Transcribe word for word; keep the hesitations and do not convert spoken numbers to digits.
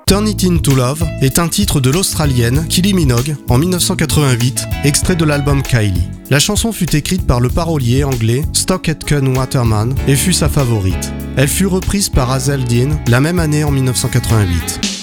Turn It Into Love est un titre de l'Australienne Kylie Minogue en dix-neuf cent quatre-vingt-huit, extrait de l'album Kylie. La chanson fut écrite par le parolier anglais Stock Aitken Waterman et fut sa favorite. Elle fut reprise par Hazel Dean la même année en dix-neuf cent quatre-vingt-huit.